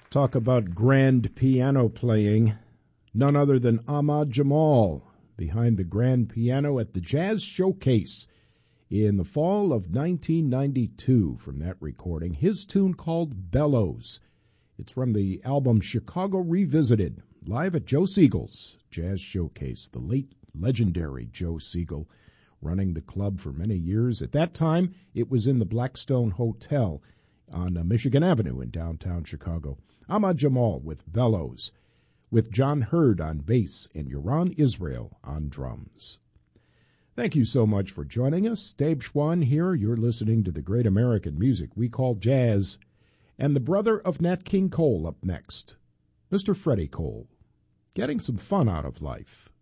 Talk about grand piano playing. None other than Ahmad Jamal behind the grand piano at the Jazz Showcase in the fall of 1992 from that recording. His tune called Bellows. It's from the album Chicago Revisited, live at Joe Siegel's Jazz Showcase. The late legendary Joe Siegel running the club for many years. At that time, it was in the Blackstone Hotel on Michigan Avenue in downtown Chicago. Ahmad Jamal with Bellows, with John Hurd on bass and Yaron Israel on drums. Thank you so much for joining us. Dave Schwann here. You're listening to the great American music we call jazz. And the brother of Nat King Cole up next, Mr. Freddie Cole, getting some fun out of life.